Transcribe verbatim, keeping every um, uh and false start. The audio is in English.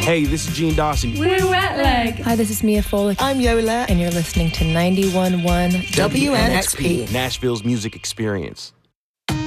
Hey, this is Gene Dawson. We're Wet Leg. Hi, this is Mia Folick. I'm Yola. And you're listening to ninety-one point one W N X P. Nashville's music experience.